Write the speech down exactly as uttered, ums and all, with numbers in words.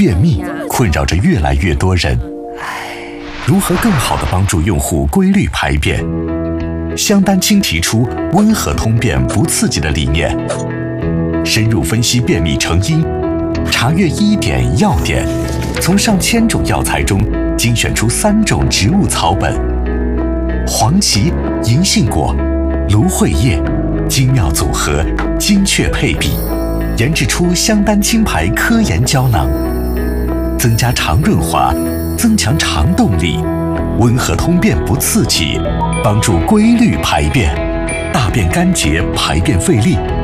便秘困扰着越来越多人。如何更好地帮助用户规律排便？香丹青提出温和通便不刺激的理念，深入分析便秘成因，查阅医典药典，从上千种药材中精选出三种植物草本，黄芪、银杏果、芦荟叶，精妙组合，精确配比，研制出香丹青牌科研胶囊，增加肠润滑，增强肠动力，温和通便不刺激，帮助规律排便，大便干结，排便费力。